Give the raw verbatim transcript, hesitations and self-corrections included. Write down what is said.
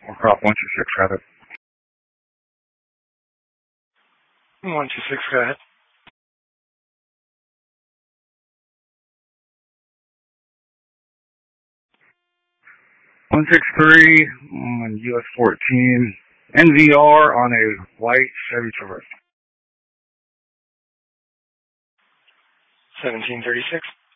Or crop one two six, rather. one two six, go ahead. one six three on U S fourteen. N V R on a white Chevy Traverse. seventeen thirty-six.